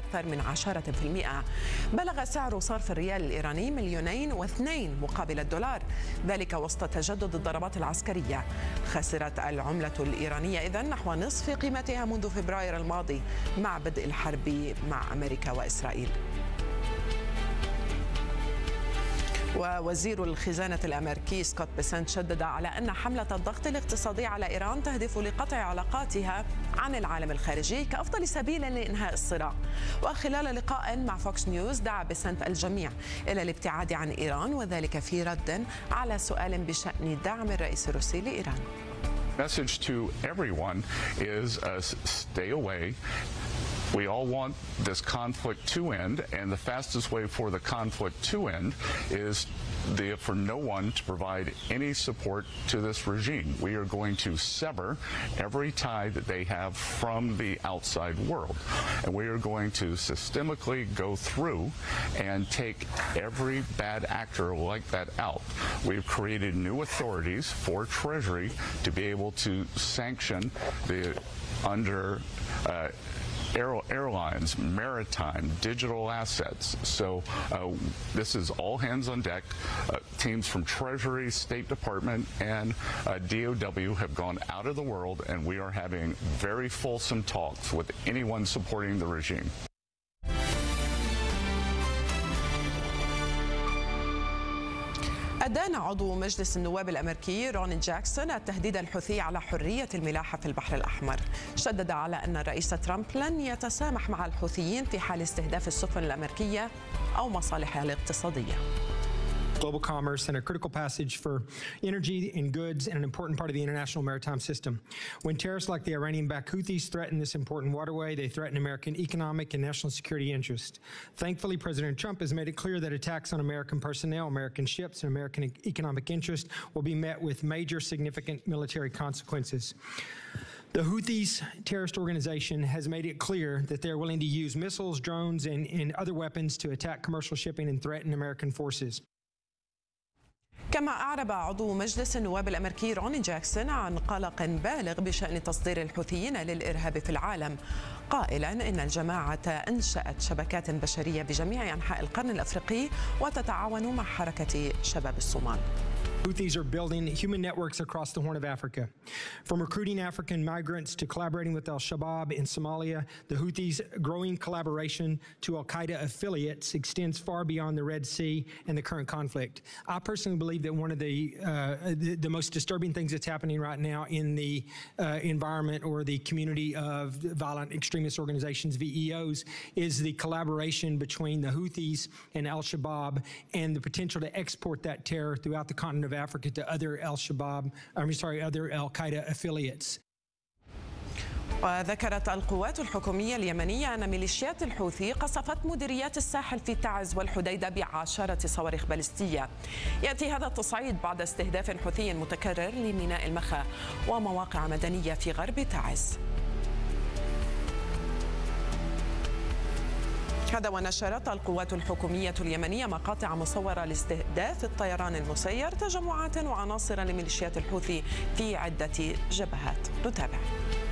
بأكثر من 10%. بلغ سعر صرف الريال الإيراني 2,200,000 مقابل الدولار، ذلك وسط تجدد الضربات العسكرية. خسرت العملة الإيرانية إذن نحو نصف قيمتها منذ فبراير الماضي مع بدء الحرب مع أمريكا وإسرائيل. ووزير الخزانة الأمريكي سكوت بيسنت شدد على أن حملة الضغط الاقتصادي على إيران تهدف لقطع علاقاتها عن العالم الخارجي كأفضل سبيل لإنهاء الصراع. وخلال لقاء مع فوكس نيوز دعا بيسنت الجميع إلى الابتعاد عن إيران، وذلك في رد على سؤال بشأن دعم الرئيس الروسي لإيران. Message to everyone is stay away. We all want this conflict to end, and the fastest way for the conflict to end is for no one to provide any support to this regime. We are going to sever every tie that they have from the outside world, and we are going to systemically go through and take every bad actor like that out. We've created new authorities for Treasury to be able to sanction the airlines, maritime, digital assets. So this is all hands on deck. Teams from Treasury, State Department, and DOW have gone out of the world, and we are having very fulsome talks with anyone supporting the regime. أدان عضو مجلس النواب الأمريكي رون جاكسون التهديد الحوثي على حرية الملاحة في البحر الأحمر. شدد على أن الرئيس ترامب لن يتسامح مع الحوثيين في حال استهداف السفن الأمريكية أو مصالحها الاقتصادية. Global commerce and a critical passage for energy and goods and an important part of the international maritime system. When terrorists like the Iranian-backed Houthis threaten this important waterway, they threaten American economic and national security interests. Thankfully, President Trump has made it clear that attacks on American personnel, American ships, and American economic interests will be met with major significant military consequences. The Houthis terrorist organization has made it clear that they're willing to use missiles, drones, and other weapons to attack commercial shipping and threaten American forces. كما أعرب عضو مجلس النواب الأمريكي رون جاكسون عن قلق بالغ بشأن تصدير الحوثيين للإرهاب في العالم، قائلا إن الجماعة أنشأت شبكات بشرية بجميع أنحاء القرن الأفريقي وتتعاون مع حركة شباب الصومال. Houthis are building human networks across the Horn of Africa. From recruiting African migrants to collaborating with al-Shabaab in Somalia, the Houthis' growing collaboration to al-Qaeda affiliates extends far beyond the Red Sea and the current conflict. I personally believe that one of the most disturbing things that's happening right now in the environment or the community of violent extremist organizations, VEOs, is the collaboration between the Houthis and al-Shabaab and the potential to export that terror throughout the continent of Africa to other other al-Qaeda affiliates. وذكرت القوات الحكومية اليمنية أن ميليشيات الحوثي قصفت مديريات الساحل في تعز والحديدة ب10 صواريخ باليستية. يأتي هذا التصعيد بعد استهداف حوثي متكرر لميناء المخا ومواقع مدنية في غرب تعز. هذا ونشرت القوات الحكومية اليمنية مقاطع مصورة لاستهداف الطيران المسير تجمعات وعناصر لميليشيات الحوثي في عدة جبهات. نتابع.